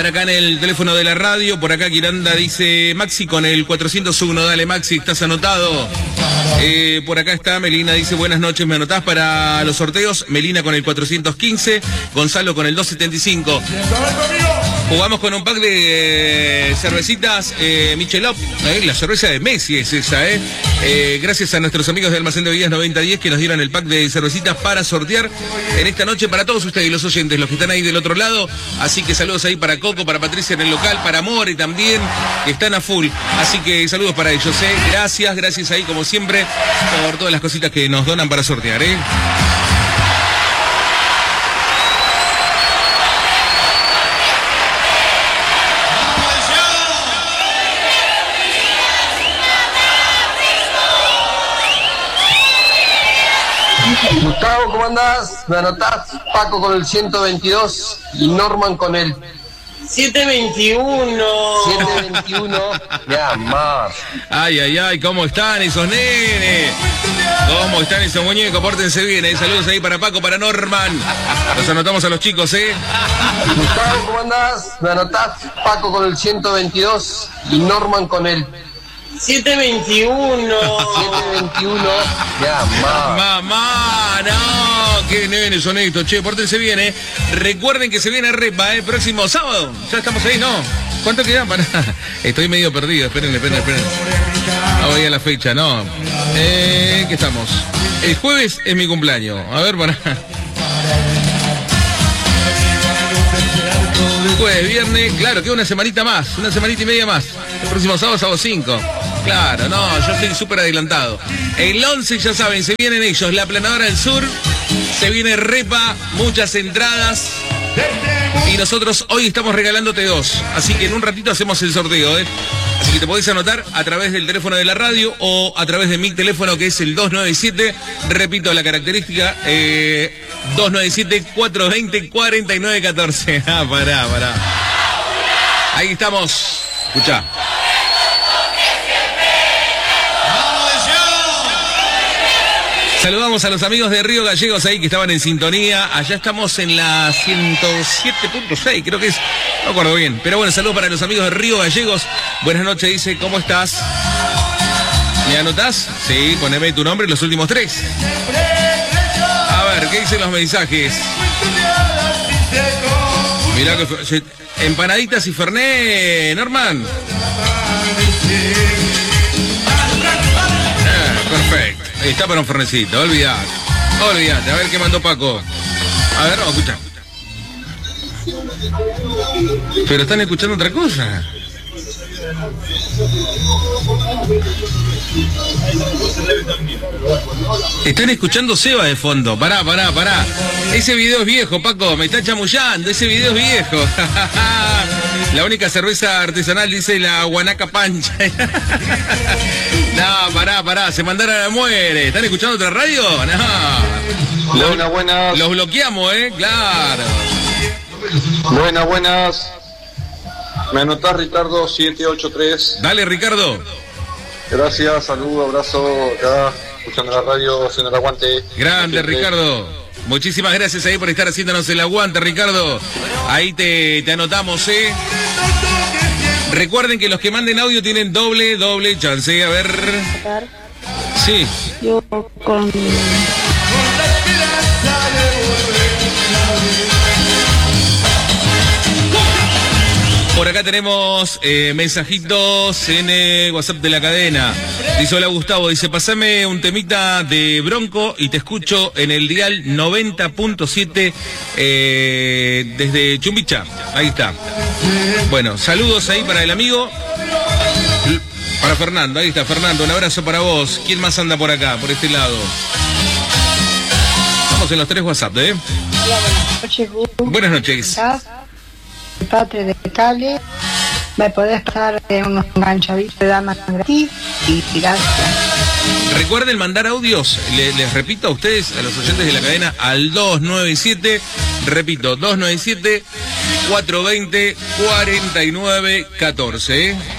acá en el teléfono de la radio. Por acá Kiranda dice Maxi con el 401. Dale, Maxi, estás anotado. Por acá está Melina, dice buenas noches, ¿me anotás para los sorteos? Melina con el 415, Gonzalo con el 275. Jugamos con un pack de cervecitas Michelob, la cerveza de Messi es esa, gracias a nuestros amigos de Almacén de Bebidas 9010 que nos dieron el pack de cervecitas para sortear en esta noche para todos ustedes, los oyentes, los que están ahí del otro lado. Así que saludos ahí para Coco, para Patricia en el local, para More también, que están a full. Así que saludos para ellos, gracias ahí como siempre por todas las cositas que nos donan para sortear, Gustavo, ¿cómo andás? ¿Me anotás? Paco con el 122 y Norman con el 721. Ya más. Ay, ¿cómo están esos nenes? ¿Cómo están esos muñecos? Pórtense bien, saludos ahí para Paco, para Norman. Los anotamos a los chicos, Gustavo, ¿cómo andás? ¿Me anotás? Paco con el 122 y Norman con el 721. Ya más. Mamá, no, qué nenes son estos, che, pórtense bien, Recuerden que se viene Repa, próximo sábado. Ya estamos ahí, ¿no? ¿Cuánto queda? Estoy medio perdido, esperen. No voy a la fecha, no. ¿Qué estamos? El jueves es mi cumpleaños. A ver, jueves, viernes, claro, queda una semanita y media más. El próximo sábado 5. Claro, no, yo estoy súper adelantado. El 11, ya saben, se vienen ellos, la Planadora del Sur, se viene Repa, muchas entradas. Y nosotros hoy estamos regalándote 2. Así que en un ratito hacemos el sorteo, Así que te podés anotar a través del teléfono de la radio o a través de mi teléfono que es el 297. Repito la característica, 297-420-4914. Pará. Ahí estamos. Escuchá. Saludamos a los amigos de Río Gallegos ahí que estaban en sintonía. Allá estamos en la 107.6, creo que es. No me acuerdo bien. Pero bueno, saludos para los amigos de Río Gallegos. Buenas noches, dice, ¿cómo estás? ¿Me anotás? Sí, poneme tu nombre y los últimos 3. A ver, ¿qué dicen los mensajes? Mirá que empanaditas y Fernet, Norman. Perfecto. Ahí está para un fernecito, olvídate. A ver qué mandó Paco. A ver, vamos a escuchar. Pero están escuchando otra cosa. Están escuchando Seba de fondo. Pará. Ese video es viejo, Paco, me está chamullando, ese video es viejo. La única cerveza artesanal, dice la Guanaca Pancha. No, pará, se mandaron a la muere. ¿Están escuchando otra radio? No. Buenas. Los bloqueamos, Claro. Buenas. Me anotás, Ricardo, 783. Dale, Ricardo. Gracias, saludo, abrazo, acá, escuchando la radio, haciendo el aguante. Grande, Ricardo. Muchísimas gracias ahí por estar haciéndonos el aguante, Ricardo. Ahí te anotamos, Recuerden que los que manden audio tienen doble chance. A ver. Sí. Yo con... Por acá tenemos mensajitos en WhatsApp de la cadena. Dice, hola Gustavo, dice, pasame un temita de Bronco y te escucho en el dial 90.7 desde Chumbicha. Ahí está. Bueno, saludos ahí para el amigo. Para Fernando, ahí está Fernando, un abrazo para vos. ¿Quién más anda por acá, por este lado? Estamos en los 3 WhatsApp, Hola, buenas noches, Gus. Buenas noches. Parte de Cali, me podés pasar unos enganchaditos de damas gratis y gracias. Recuerden mandar audios, les repito a ustedes, a los oyentes de la cadena, al 297, repito, 297-420-4914.